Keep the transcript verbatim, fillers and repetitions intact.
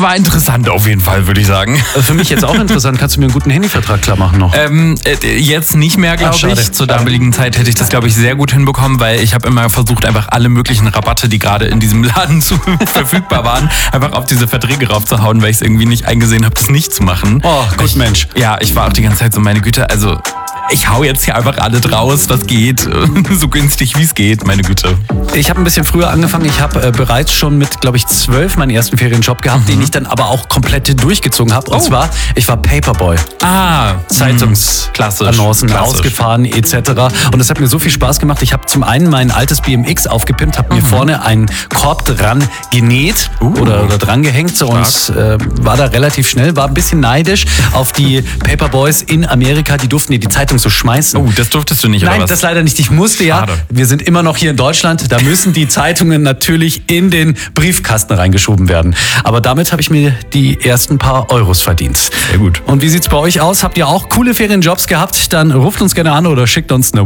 war interessant auf jeden Fall, würde ich sagen. Für mich jetzt auch interessant. Kannst du mir einen guten Handyvertrag klar machen noch? Ähm, jetzt nicht mehr, glaube ich. Zur damaligen Zeit hätte ich das, glaube ich, sehr gut hinbekommen, weil ich habe immer versucht, einfach alle möglichen Rabatte, die gerade in diesem Laden zu, verfügbar waren, einfach auf diese Verträge raufzuhauen, weil ich es irgendwie nicht eingesehen habe, das nicht zu machen. Oh, gut, ich, Mensch. Ja, ich war auch die ganze Zeit so, meine Güte, also ich hau jetzt hier einfach alle draus, das geht. So günstig wie es geht, meine Güte. Ich habe ein bisschen früher angefangen. Ich habe äh, bereits schon mit, glaube ich, zwölf meinen ersten Ferienjob gehabt, mhm. den ich dann aber auch komplett durchgezogen habe. Und oh. zwar, ich war Paperboy. Ah, Zeitungsannoncen ausgefahren et cetera. Und es hat mir so viel Spaß gemacht. Ich habe zum einen mein altes B M X aufgepimpt, habe mhm. mir vorne einen Korb dran genäht uh. oder, oder dran gehängt so, und äh, war da relativ schnell, war ein bisschen neidisch auf die Paperboys in Amerika. Die durften dir die Zeitung so schmeißen. Oh, das durftest du nicht, Nein, oder was? das leider nicht. Ich musste ja. Schade. Wir sind immer noch hier in Deutschland. Da müssen die Zeitungen natürlich in den Briefkasten reingeschoben werden. Aber damit habe ich mir die ersten paar Euros verdient. Sehr gut. Und wie sieht's bei euch aus? Habt ihr auch coole Ferienjobs gehabt? Dann ruft uns gerne an oder schickt uns eine